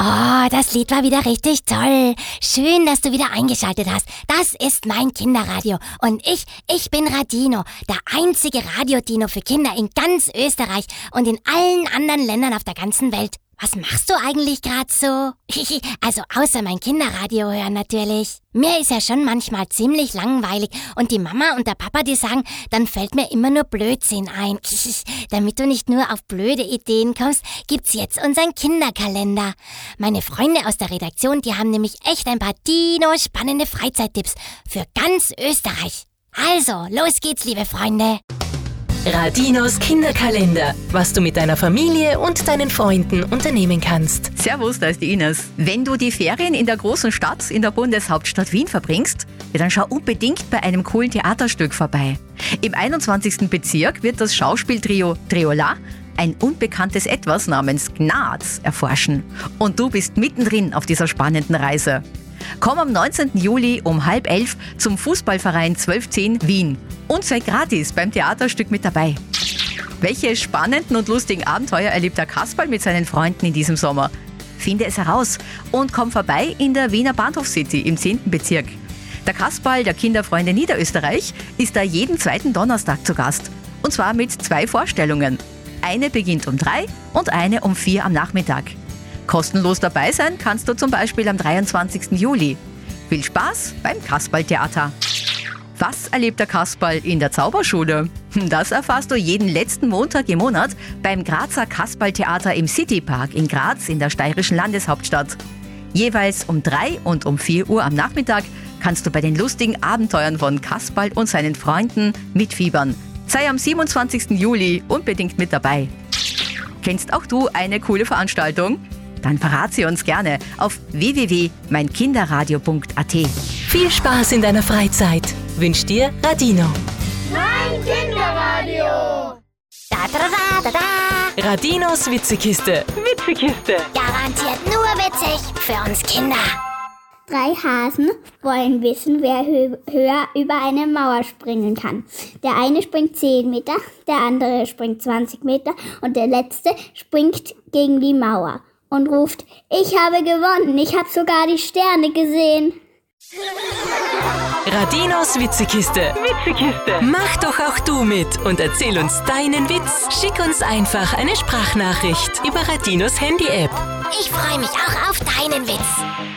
Oh, das Lied war wieder richtig toll. Schön, dass du wieder eingeschaltet hast. Das ist mein Kinderradio. Und ich bin Radino, der einzige Radiodino für Kinder in ganz Österreich und in allen anderen Ländern auf der ganzen Welt. Was machst du eigentlich gerade so? Also außer mein Kinderradio hören natürlich. Mir ist ja schon manchmal ziemlich langweilig und die Mama und der Papa, die sagen, dann fällt mir immer nur Blödsinn ein. Damit du nicht nur auf blöde Ideen kommst, gibt's jetzt unseren Kinderkalender. Meine Freunde aus der Redaktion, die haben nämlich echt ein paar dino-spannende Freizeittipps für ganz Österreich. Also, los geht's, liebe Freunde. Radinos Kinderkalender, was du mit deiner Familie und deinen Freunden unternehmen kannst. Servus, da ist die Ines. Wenn du die Ferien in der großen Stadt, in der Bundeshauptstadt Wien verbringst, dann schau unbedingt bei einem coolen Theaterstück vorbei. Im 21. Bezirk wird das Schauspieltrio Triola ein unbekanntes Etwas namens Gnaz erforschen. Und du bist mittendrin auf dieser spannenden Reise. Komm am 19. Juli um 10:30 zum Fußballverein 1210 Wien und sei gratis beim Theaterstück mit dabei. Welche spannenden und lustigen Abenteuer erlebt der Kasperl mit seinen Freunden in diesem Sommer? Finde es heraus und komm vorbei in der Wiener Bahnhofscity im 10. Bezirk. Der Kasperl der Kinderfreunde Niederösterreich ist da jeden zweiten Donnerstag zu Gast. Und zwar mit 2 Vorstellungen. Eine beginnt um 3 und eine um 4 am Nachmittag. Kostenlos dabei sein kannst du zum Beispiel am 23. Juli. Viel Spaß beim Kasperltheater. Was erlebt der Kasperl in der Zauberschule? Das erfährst du jeden letzten Montag im Monat beim Grazer Kasperltheater im Citypark in Graz in der steirischen Landeshauptstadt. Jeweils um 3 und um 4 Uhr am Nachmittag kannst du bei den lustigen Abenteuern von Kasperl und seinen Freunden mitfiebern. Sei am 27. Juli unbedingt mit dabei. Kennst auch du eine coole Veranstaltung? Dann verrat sie uns gerne auf www.meinkinderradio.at. Viel Spaß in deiner Freizeit wünscht dir Radino. Mein Kinderradio! Da, da, da, da, da. Radinos Witzekiste. Garantiert nur witzig für uns Kinder. 3 Hasen wollen wissen, wer höher über eine Mauer springen kann. Der eine springt 10 Meter, der andere springt 20 Meter und der letzte springt gegen die Mauer und ruft, ich habe gewonnen, ich habe sogar die Sterne gesehen. Radinos Witzekiste. Mach doch auch du mit und erzähl uns deinen Witz. Schick uns einfach eine Sprachnachricht über Radinos Handy-App. Ich freue mich auch auf deinen Witz.